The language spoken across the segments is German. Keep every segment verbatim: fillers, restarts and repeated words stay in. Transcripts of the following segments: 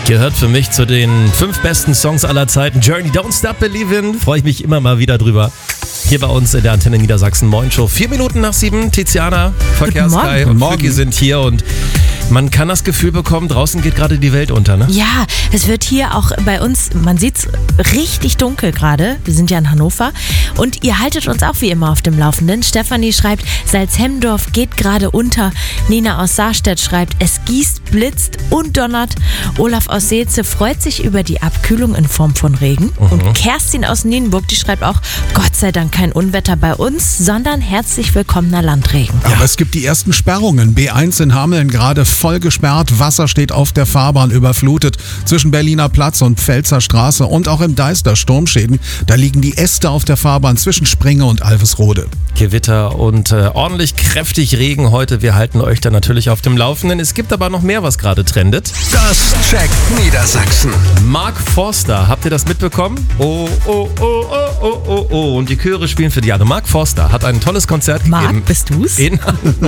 Gehört für mich zu den fünf besten Songs aller Zeiten. Journey, Don't Stop Believin'. Freue ich mich immer mal wieder drüber. Hier bei uns in der Antenne Niedersachsen Moin Show. Vier Minuten nach sieben. Tiziana, Verkehrskai und Vicky sind hier und man kann das Gefühl bekommen, draußen geht gerade die Welt unter, ne? Ja, es wird hier auch bei uns, man sieht es richtig dunkel gerade. Wir sind ja in Hannover und ihr haltet uns auch wie immer auf dem Laufenden. Stefanie schreibt, Salzhemdorf geht gerade unter. Nina aus Saarstedt schreibt, es gießt, blitzt und donnert. Olaf aus Seelze freut sich über die Abkühlung in Form von Regen. Mhm. Und Kerstin aus Nienburg, die schreibt auch, Gott sei Dank kein Unwetter bei uns, sondern herzlich willkommener Landregen. Ja. Aber es gibt die ersten Sperrungen. B eins in Hameln gerade voll gesperrt. Wasser steht auf der Fahrbahn überflutet zwischen Berliner Platz und Pfälzer Straße und auch im Deister Sturmschäden. Da liegen die Äste auf der Fahrbahn zwischen Springe und Alvesrode. Gewitter und äh, ordentlich kräftig Regen heute. Wir halten euch da natürlich auf dem Laufenden. Es gibt aber noch mehr, was gerade trendet. Das checkt Niedersachsen. Mark Forster, habt ihr das mitbekommen? Oh, oh, oh, oh, oh, oh, oh. Und die Chöre spielen für die Jahre. Mark Forster hat ein tolles Konzert Mark, gegeben. Bist du's? In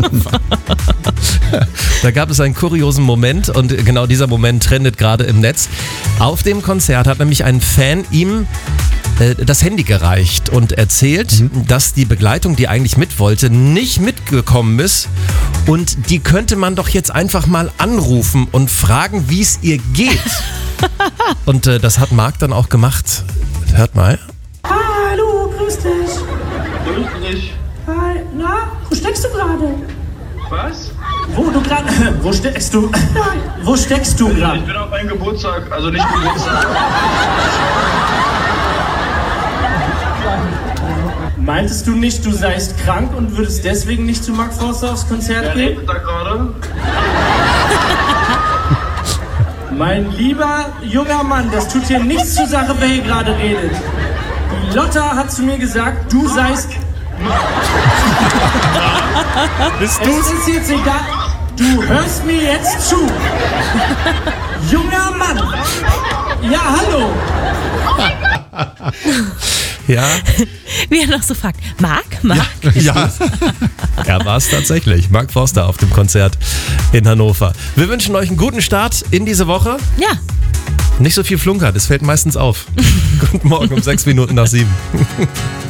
Da gab es einen kuriosen Moment und genau dieser Moment trendet gerade im Netz. Auf dem Konzert hat nämlich ein Fan ihm äh, das Handy gereicht und erzählt, mhm. dass die Begleitung, die eigentlich mit wollte, nicht mitgekommen ist und die könnte man doch jetzt einfach mal anrufen und fragen, wie es ihr geht. Und äh, das hat Marc dann auch gemacht. Hört mal. Hallo, grüß dich. Grüß dich. Hi, na, wo steckst du gerade? Was? Wo du gerade, wo steckst du? Wo steckst du gerade? Ich bin auf meinem Geburtstag, also nicht Geburtstag. Meintest du nicht, du seist krank und würdest deswegen nicht zu Mark Forster aufs Konzert Wer gehen? redet da gerade? Mein lieber junger Mann, das tut hier nichts zur Sache, wer hier gerade redet. Die Lotta hat zu mir gesagt, du seist... Bist Es ist jetzt egal, du hörst mir jetzt zu. Junger Mann. Ja, hallo. Ja. Wie er noch so fragt, Marc, Marc? Ja. Ja, war es tatsächlich. Mark Forster auf dem Konzert in Hannover. Wir wünschen euch einen guten Start in diese Woche. Ja. Nicht so viel Flunker, das fällt meistens auf. Guten Morgen um sechs Minuten nach sieben.